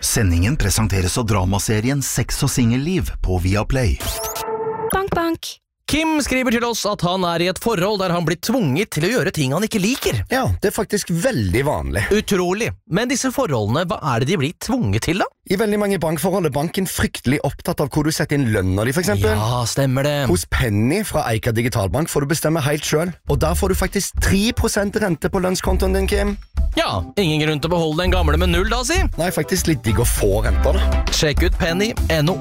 Sendingen presenteres av dramaserien Sex og singelliv på Viaplay. Bank, bank. Kim skriver til oss at han I et forhold der han blir tvunget til å gjøre ting han ikke liker. Ja, det faktisk veldig vanlig. Utrolig. Men disse forholdene, hva det de blir tvunget til da? I veldig mange bankforhold banken fryktelig opptatt av hvor du setter inn lønner de, for eksempel. Ja, stemmer det. Hos Penny fra Eika Digitalbank får du bestemme helt selv, og der får du faktisk 3% rente på lønnskontoen din, Kim. Ja, ingen grunn til å beholde den gamle med 0 da, si. Nei, faktisk litt digg å få renter da. Sjekk ut Penny.no.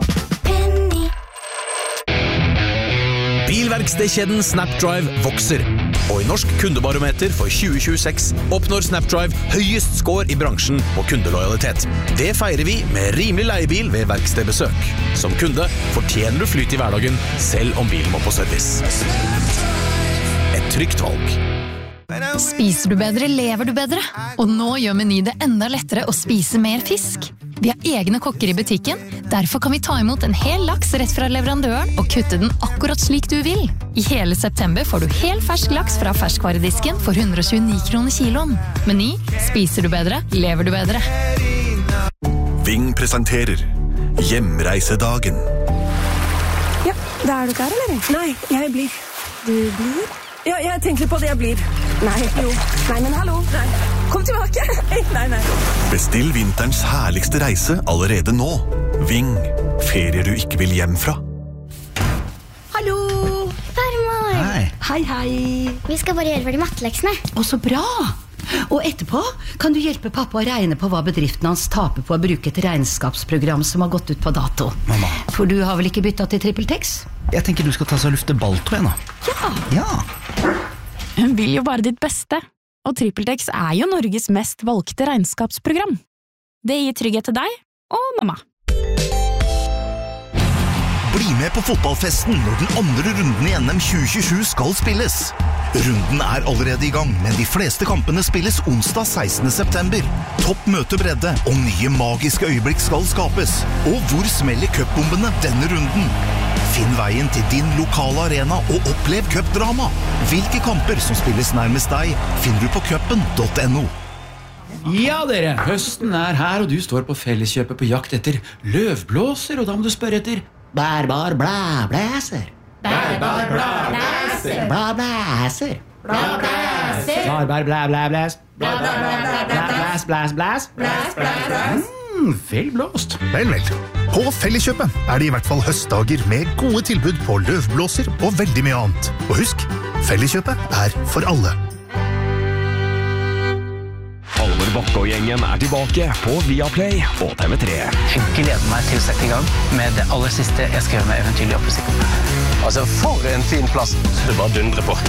Bilverkstedkjeden Snapdrive vokser, og I Norsk kundebarometer for 2026 oppnår Snapdrive høyest score I bransjen på kundelojalitet. Det feirer vi med rimelig leiebil ved verkstedbesøk. Som kunde fortjener du flyt I hverdagen, selv om bilen må på service. Et trygt valg. Spiser du bedre, lever du bedre. Og nå gjør Meny det enda lettere å spise mer fisk. Vi har egne kokker I butikken, derfor kan vi ta imot en hel laks rett fra leverandøren og kutte den akkurat slik du vil. I hele september får du hel fersk laks fra ferskvaredisken for 129 kroner kiloen. Meny, spiser du bedre, lever du bedre. Ving presenterer Hjemreisedagen. Ja, da du klar, eller? Nei, jeg blir. Du blir? Ja, jeg tenker litt på det jeg blir. Nei, jo. Nei, men hallo. Nei, kom tilbake. Nei. Bestill vinterens herligste reise allerede nå. Ving, ferier du ikke vil hjem fra. Hallo. Hermor. Hei. Vi skal bare gjøre ferdig matteleksene. Å, så bra. Og etterpå kan du hjelpe pappa å regne på hva bedriften hans taper på å bruke et regnskapsprogram som har gått ut på dato. Mamma. For du har vel ikke byttet til TrippelTex? Jeg tenker du skal ta seg og lufte balltå igjen da. Ja. Hun vil jo bare ditt beste, og TrippelTex jo Norges mest valgte regnskapsprogram. Det gir trygghet til deg og mamma. Bli med på fotballfesten når den andre runden I NM 2027 skal spilles. Runden allerede I gang, men de fleste kampene spilles onsdag 16. september. Topp møtebredde og nye magiske øyeblikk skal skapes. Og hvor smeller cupbombene denne runden? Finn veien til din lokale arena og opplev cupdrama. Hvilke kamper som spilles nærmest deg, finner du på cupen.no. Ja dere, høsten her, og du står på Felleskjøpet på jakt etter løvblåser, og da må du spørre etter bærbar blæblæser. Bærbar blæblæser. Blæblæser. Blæblæser. Bærbar blæblæblæs. Blæblæs, blæs, blæs. Blæs, blæs, blæs. Vel blåst. Vel. På Felleskjøpet det I hvert fall høstdager med gode tilbud på løvblåser og veldig mye annet. Og husk, Felleskjøpet for alle. Halvor Bakke og gjengen tilbake på Viaplay og TV3. Jeg gleder meg til å sette I gang med det aller siste jeg skrev med Eventyrlig oppussing. Altså, for en fin plass. Du bare dundrer på.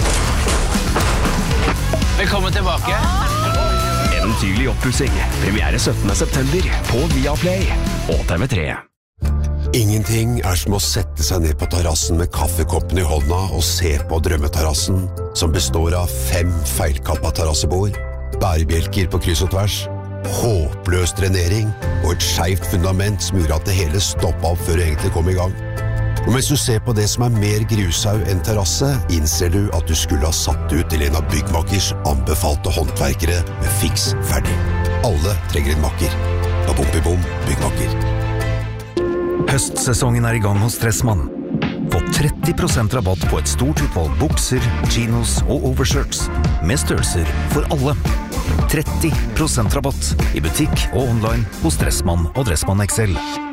Velkommen tilbake. Eventyrlig oppussing. Premiere 17. september på Viaplay og TV3. Ingenting som å sette seg ned på terrassen med kaffekoppen I hånda og se på drømmeterrassen, som består av 5 feilkappa terrassebord, bærebjelker på kryss og tvers, håpløs drenering og et skjevt fundament som gjorde at det hele stoppet opp før det egentlig kom I gang. Og mens du ser på det som mer grushaug enn terrasse, innser du at du skulle ha satt ut til en av byggmakers anbefalte håndverkere med fiks ferdig. Alle trenger en makker. Bom, byggmaker. Høstsesongen I gang hos Stressmann. Få 30% rabatt på et stort utvalg bukser, chinos og overshirts med størrelser for alle. 30% rabatt I butikk og online hos Stressmann og Dressmann XL.